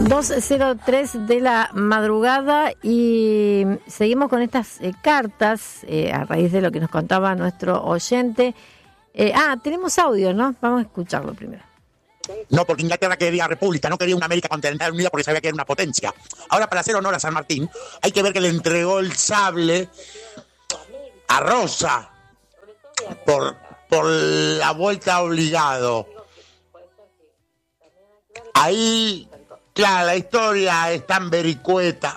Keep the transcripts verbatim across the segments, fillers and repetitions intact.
dos cero tres de la madrugada y seguimos con estas eh, cartas eh, a raíz de lo que nos contaba nuestro oyente. Eh, ah, tenemos audio, ¿no? Vamos a escucharlo primero. No, porque Inglaterra quería república, no quería una América continental unida porque sabía que era una potencia. Ahora, para hacer honor a San Martín, hay que ver que le entregó el sable a Rosa por, por la vuelta obligado. Ahí, claro, la historia es tan vericueta.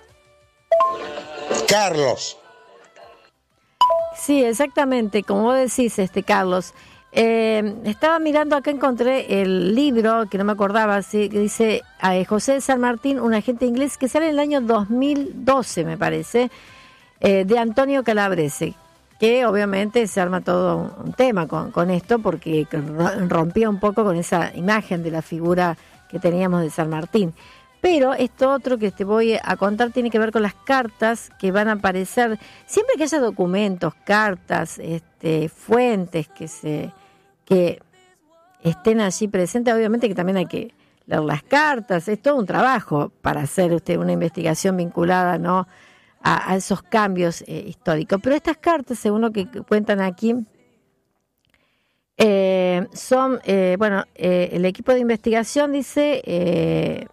Carlos. Sí, exactamente, como vos decís, este Carlos. Eh, estaba mirando acá, encontré el libro, que no me acordaba, sí, que dice eh, José de San Martín, un agente inglés, que sale en el año dos mil doce, me parece, eh, de Antonio Calabrese, que obviamente se arma todo un, un tema con, con esto, porque rompía un poco con esa imagen de la figura que teníamos de San Martín. Pero esto otro que te voy a contar tiene que ver con las cartas que van a aparecer, siempre que haya documentos, cartas, este, fuentes que se que estén allí presentes. Obviamente que también hay que leer las cartas, es todo un trabajo para hacer usted una investigación vinculada, ¿no?, a, a esos cambios eh, históricos. Pero estas cartas, según lo que cuentan aquí, eh, son, eh, bueno, eh, el equipo de investigación dice eh,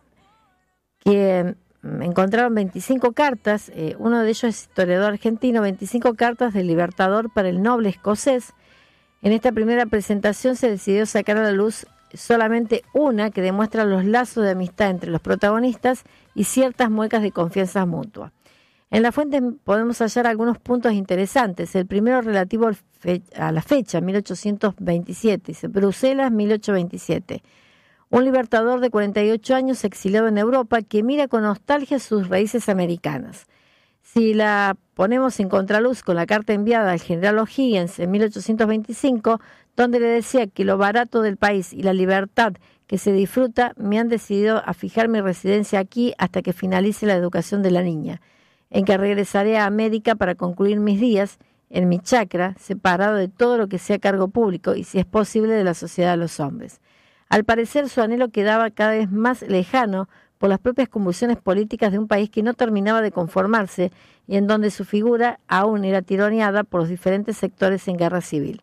que encontraron veinticinco cartas, eh, uno de ellos es historiador argentino, veinticinco cartas del Libertador para el noble escocés. En esta primera presentación se decidió sacar a la luz solamente una que demuestra los lazos de amistad entre los protagonistas y ciertas muecas de confianza mutua. En la fuente podemos hallar algunos puntos interesantes. El primero relativo al fe- a la fecha, mil ochocientos veintisiete, dice Bruselas, mil ochocientos veintisiete. Un libertador de cuarenta y ocho años exiliado en Europa que mira con nostalgia sus raíces americanas. Si la ponemos en contraluz con la carta enviada al general O'Higgins en mil ochocientos veinticinco, donde le decía que lo barato del país y la libertad que se disfruta me han decidido a fijar mi residencia aquí hasta que finalice la educación de la niña, en que regresaré a América para concluir mis días en mi chacra, separado de todo lo que sea cargo público y, si es posible, de la sociedad de los hombres. Al parecer, su anhelo quedaba cada vez más lejano por las propias convulsiones políticas de un país que no terminaba de conformarse y en donde su figura aún era tironeada por los diferentes sectores en guerra civil.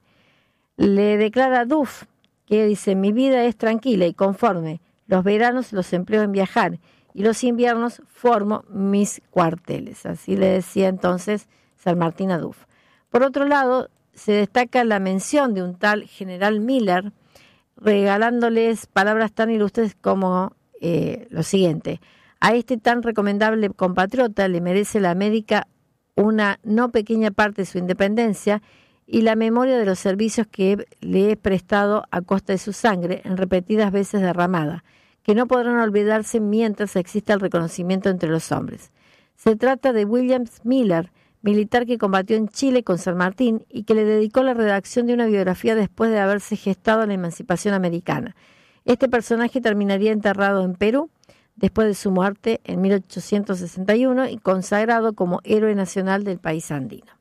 Le declara Duff, que dice: mi vida es tranquila y conforme, los veranos los empleo en viajar y los inviernos formo mis cuarteles. Así le decía entonces San Martín a Duff. Por otro lado, se destaca la mención de un tal general Miller, regalándoles palabras tan ilustres como eh, lo siguiente: a este tan recomendable compatriota le merece la América una no pequeña parte de su independencia y la memoria de los servicios que le he prestado a costa de su sangre, en repetidas veces derramada, que no podrán olvidarse mientras exista el reconocimiento entre los hombres. Se trata de William Miller, militar que combatió en Chile con San Martín y que le dedicó la redacción de una biografía después de haberse gestado la emancipación americana. Este personaje terminaría enterrado en Perú después de su muerte en mil ochocientos sesenta y uno y consagrado como héroe nacional del país andino.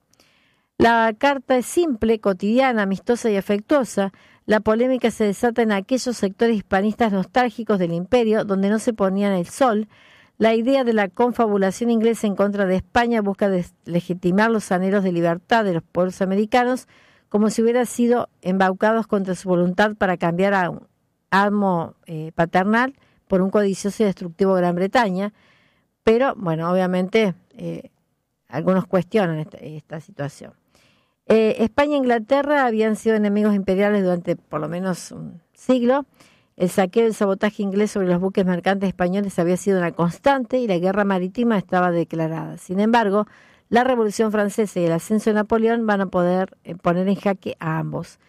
La carta es simple, cotidiana, amistosa y afectuosa. La polémica se desata en aquellos sectores hispanistas nostálgicos del imperio donde no se ponían el sol. La idea de la confabulación inglesa en contra de España busca legitimar los anhelos de libertad de los pueblos americanos como si hubieran sido embaucados contra su voluntad para cambiar a un amo eh, paternal por un codicioso y destructivo Gran Bretaña. Pero, bueno, obviamente eh, algunos cuestionan esta, esta situación. Eh, España e Inglaterra habían sido enemigos imperiales durante por lo menos un siglo. El saqueo y el sabotaje inglés sobre los buques mercantes españoles había sido una constante y la guerra marítima estaba declarada. Sin embargo, la Revolución Francesa y el ascenso de Napoleón van a poder eh, poner en jaque a ambos.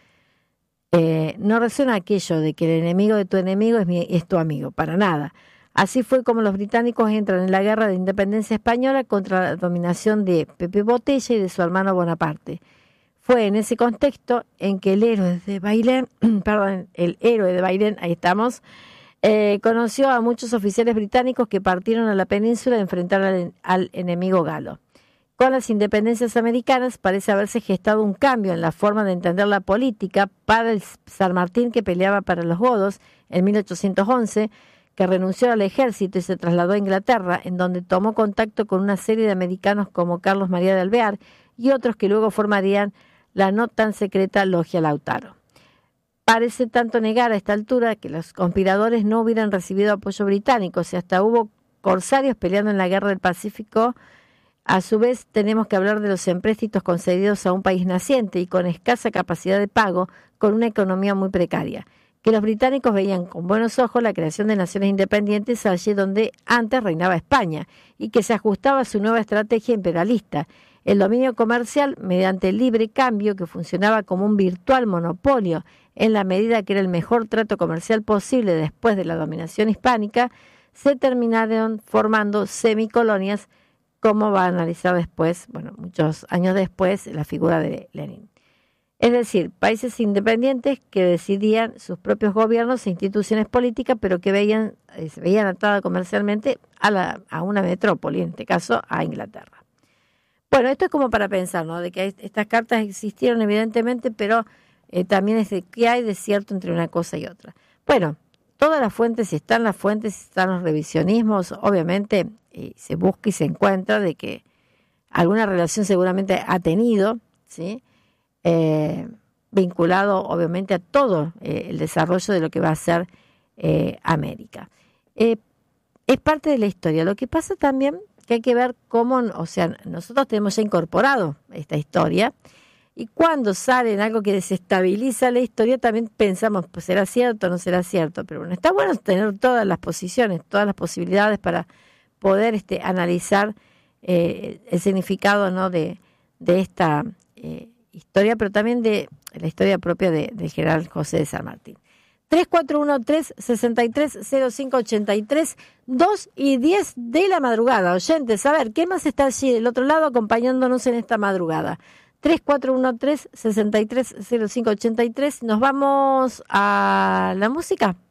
Eh, no resuena aquello de que el enemigo de tu enemigo es, mi, es tu amigo, para nada. Así fue como los británicos entran en la guerra de independencia española contra la dominación de Pepe Botella y de su hermano Bonaparte. Fue en ese contexto en que el héroe de Bailén, perdón, el héroe de Bailén, ahí estamos, eh, conoció a muchos oficiales británicos que partieron a la península a enfrentar al, al enemigo galo. Con las independencias americanas parece haberse gestado un cambio en la forma de entender la política para el San Martín que peleaba para los godos en mil ochocientos once, que renunció al ejército y se trasladó a Inglaterra, en donde tomó contacto con una serie de americanos como Carlos María de Alvear y otros que luego formarían la no tan secreta Logia Lautaro. Parece tanto negar a esta altura que los conspiradores no hubieran recibido apoyo británico, si hasta hubo corsarios peleando en la Guerra del Pacífico. A su vez, tenemos que hablar de los empréstitos concedidos a un país naciente y con escasa capacidad de pago, con una economía muy precaria, que los británicos veían con buenos ojos la creación de naciones independientes allí donde antes reinaba España, y que se ajustaba a su nueva estrategia imperialista, el dominio comercial mediante el libre cambio, que funcionaba como un virtual monopolio en la medida que era el mejor trato comercial posible después de la dominación hispánica. Se terminaron formando semicolonias, como va a analizar después, bueno, muchos años después, la figura de Lenin. Es decir, países independientes que decidían sus propios gobiernos e instituciones políticas, pero que veían, eh, se veían atadas comercialmente a, la, a una metrópoli, en este caso a Inglaterra. Bueno, esto es como para pensar, ¿no? De que estas cartas existieron evidentemente, pero eh, también es de qué hay de cierto entre una cosa y otra. Bueno, todas las fuentes, si están las fuentes, si están los revisionismos, obviamente eh, se busca y se encuentra de que alguna relación seguramente ha tenido, ¿sí? Eh, vinculado obviamente a todo eh, el desarrollo de lo que va a ser eh, América. Eh, es parte de la historia. Lo que pasa también que hay que ver cómo, o sea, nosotros tenemos ya incorporado esta historia, y cuando sale en algo que desestabiliza la historia también pensamos, pues será cierto o no será cierto, pero bueno, está bueno tener todas las posiciones, todas las posibilidades para poder este, analizar eh, el significado, ¿no? de, de esta eh, historia, pero también de la historia propia de, del general José de San Martín. tres cuatro uno tres, seis tres cero cinco ocho tres, dos y diez de la madrugada. Oyentes, a ver, ¿qué más está allí del otro lado acompañándonos en esta madrugada? tres cuatro uno tres, seis tres cero cinco ocho tres. Nos vamos a la música.